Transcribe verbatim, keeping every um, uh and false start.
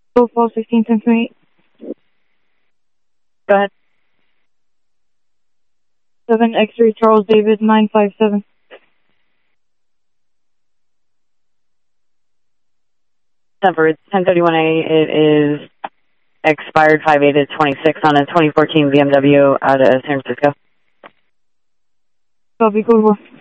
Go fall sixteen ten twenty-eight. Go ahead. seven X-ray Charles David nine five seven. Number ten thirty-one A, it is expired five eight twenty-six on a twenty fourteen B M W out of San Francisco. Copy, code four.